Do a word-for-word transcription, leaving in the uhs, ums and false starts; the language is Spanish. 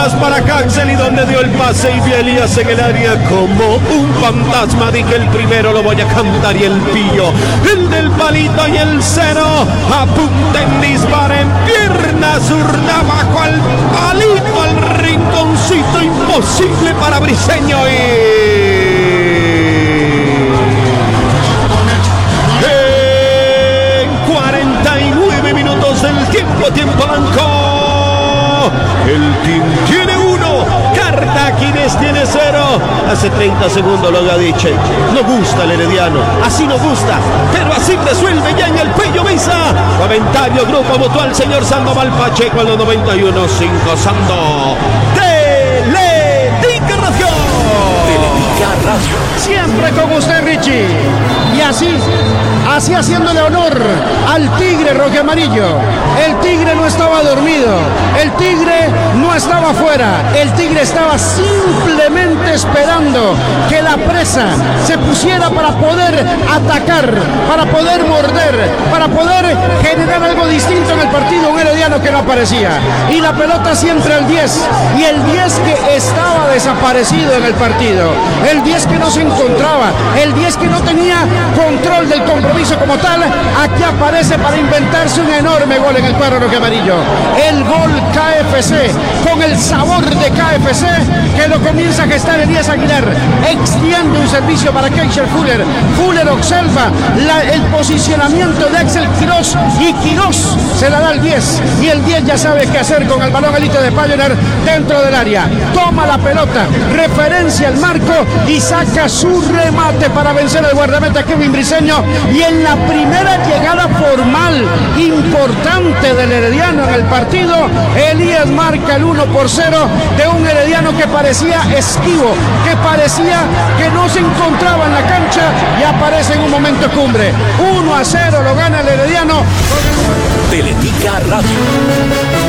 atrás para Caxel y donde dio el pase y vi a Elías en el área como un fantasma. Dije el primero lo voy a cantar y el pillo, el del palito y el cero. Apunten, disparen, pierna zurda bajo al palito, al rinconcito imposible para Briseño y... el tiempo, tiempo blanco. El team tiene uno, Cartaginés tiene cero. Hace treinta segundos lo había dicho. No gusta el herediano, así no gusta, pero así resuelve ya en el Pello Mesa. Comentario, grupo mutual, señor Sandoval Pacheco, a los noventa y uno punto cinco. Sando Teletica Radio. Teletica Radio. Siempre con usted, Richie. Y así, así haciéndole honor al Tigre rojo amarillo. El Tigre no estaba dormido, el Tigre no estaba fuera, el Tigre estaba simplemente esperando que la presa se pusiera para poder atacar, para poder morder, para poder generar algo distinto en el partido. Un herediano que no aparecía y la pelota siempre al diez, y el diez que estaba desaparecido en el partido, el diez que no se encontraba, el diez que no tenía control del compromiso como tal. Aquí aparece para inventarse un enorme gol en el cuadro rojo amarillo. El gol K F C, con el sabor de K F C, que lo comienza a gestar Elías Aguilar. Extiende un servicio para Keisher Fuller. Fuller observa la, el posicionamiento de Axel Quirós, y Quirós se la da al diez, y el diez ya sabe qué hacer con el balón. Elite de Pioneer dentro del área, toma la pelota, referencia al marco y saca su remate para vencer al guardameta Kevin Briseño. Y en la primera llegada formal importante del herediano en el partido, Elías marca el uno por cero de un herediano que parecía esquivo, que parecía que no se encontraba en la cancha, y aparece en un momento cumbre. uno a cero lo gana el herediano. Teletica Radio.